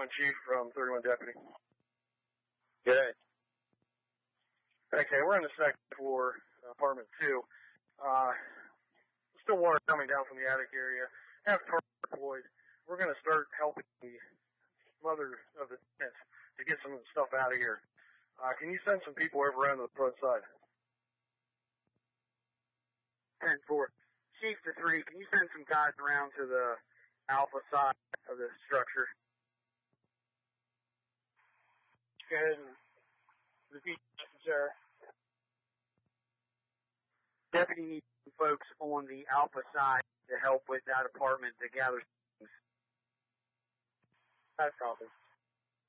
Chief from 31 Deputy. Good. Okay, we're on the second floor, apartment 2. Still water coming down from the attic area. Have tarp deployed. We're going to start helping the mother of the tenants to get some of the stuff out of here. Can you send some people over around to the front side? 10-4. Chief to 3, can you send some guys around to the alpha side of the structure? Good. Repeat, sir. Deputy needs some folks on the alpha side to help with that apartment to gather things. That's copy.